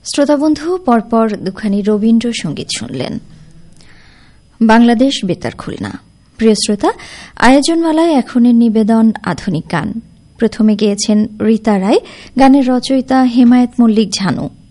শ্রোতাবন্ধু, পরপর দুখানি রবীন্দ্রসঙ্গীত শুনলেন। বাংলাদেশ বেতার খুলনা। প্রিয় শ্রোতা, আয়োজনমালায় এখনের নিবেদন আধুনিক গান। প্রথমে গেয়েছেন রীতা রায়, গানের রচয়িতা হেমায়েত মল্লিক ঝানু।